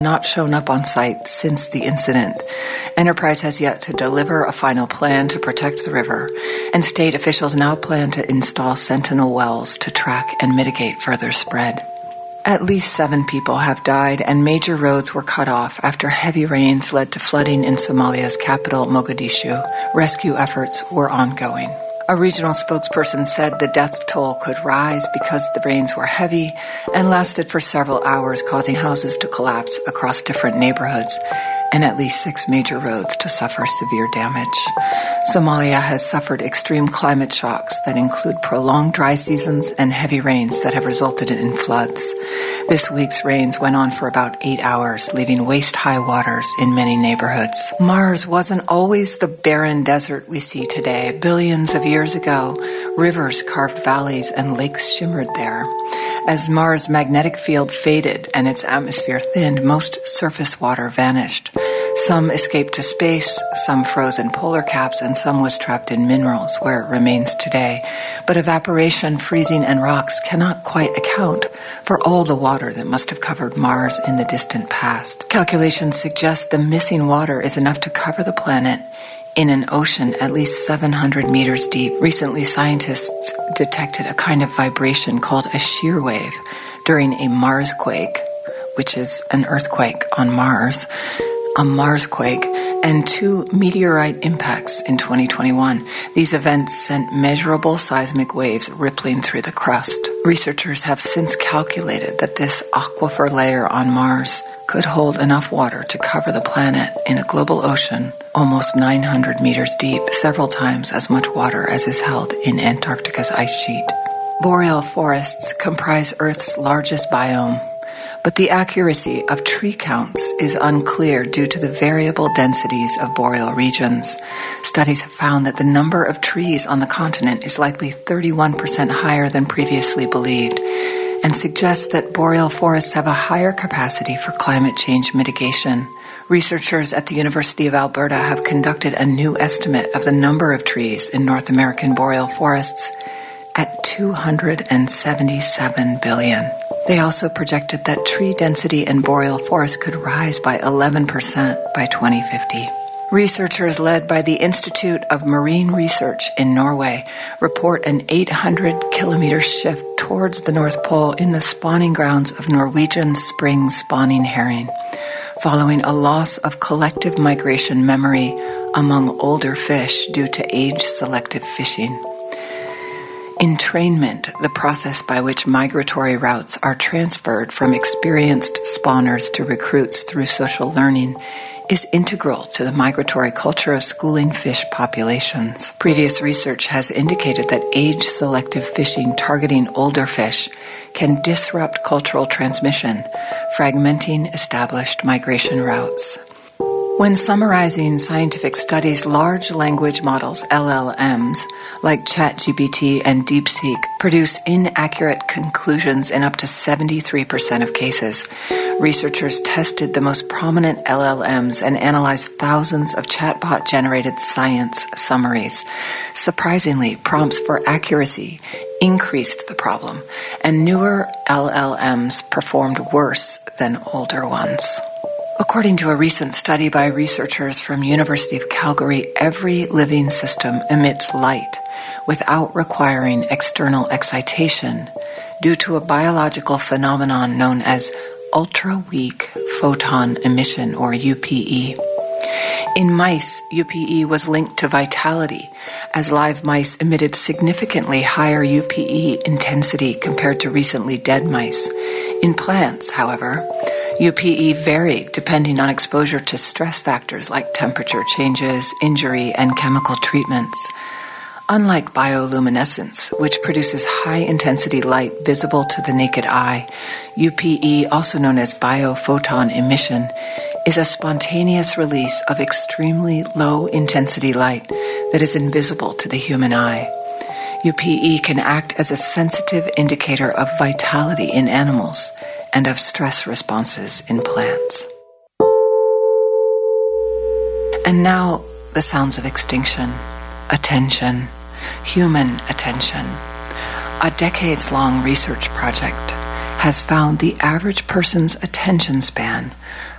not shown up on site since the incident. Enterprise has yet to deliver a final plan to protect the river, and state officials now plan to install sentinel wells to track and mitigate further spread. At least 7 people have died, and major roads were cut off after heavy rains led to flooding in Somalia's capital, Mogadishu. Rescue efforts were ongoing. A regional spokesperson said the death toll could rise because the rains were heavy and lasted for several hours, causing houses to collapse across different neighborhoods and at least 6 major roads to suffer severe damage. Somalia has suffered extreme climate shocks that include prolonged dry seasons and heavy rains that have resulted in floods. This week's rains went on for about 8 hours, leaving waist-high waters in many neighborhoods. Mars wasn't always the barren desert we see today. Billions of years ago, rivers carved valleys and lakes shimmered there. As Mars' magnetic field faded and its atmosphere thinned, most surface water vanished. Some escaped to space, some froze in polar caps, and some was trapped in minerals, where it remains today. But evaporation, freezing, and rocks cannot quite account for all the water that must have covered Mars in the distant past. Calculations suggest the missing water is enough to cover the planet in an ocean at least 700 meters deep. Recently, scientists detected a kind of vibration called a shear wave during a Marsquake, which is an earthquake on Mars, a Marsquake, and 2 meteorite impacts in 2021. These events sent measurable seismic waves rippling through the crust. Researchers have since calculated that this aquifer layer on Mars could hold enough water to cover the planet in a global ocean almost 900 meters deep, several times as much water as is held in Antarctica's ice sheet. Boreal forests comprise Earth's largest biome, but the accuracy of tree counts is unclear due to the variable densities of boreal regions. Studies have found that the number of trees on the continent is likely 31% higher than previously believed, and suggests that boreal forests have a higher capacity for climate change mitigation. Researchers at the University of Alberta have conducted a new estimate of the number of trees in North American boreal forests at 277 billion. They also projected that tree density in boreal forests could rise by 11% by 2050. Researchers led by the Institute of Marine Research in Norway report an 800-kilometer shift towards the North Pole in the spawning grounds of Norwegian spring spawning herring, following a loss of collective migration memory among older fish due to age-selective fishing. Entrainment, the process by which migratory routes are transferred from experienced spawners to recruits through social learning, is integral to the migratory culture of schooling fish populations. Previous research has indicated that age-selective fishing targeting older fish can disrupt cultural transmission, fragmenting established migration routes. When summarizing scientific studies, large language models, LLMs, like ChatGPT and DeepSeek, produce inaccurate conclusions in up to 73% of cases. Researchers tested the most prominent LLMs and analyzed thousands of chatbot-generated science summaries. Surprisingly, prompts for accuracy increased the problem, and newer LLMs performed worse than older ones. According to a recent study by researchers from University of Calgary, every living system emits light without requiring external excitation due to a biological phenomenon known as ultra-weak photon emission, or UPE. In mice, UPE was linked to vitality, as live mice emitted significantly higher UPE intensity compared to recently dead mice. In plants, however, UPE varied depending on exposure to stress factors like temperature changes, injury, and chemical treatments. Unlike bioluminescence, which produces high-intensity light visible to the naked eye, UPE, also known as biophoton emission, is a spontaneous release of extremely low-intensity light that is invisible to the human eye. UPE can act as a sensitive indicator of vitality in animals and of stress responses in plants. And now, the sounds of extinction, attention, human attention. A decades-long research project has found the average person's attention span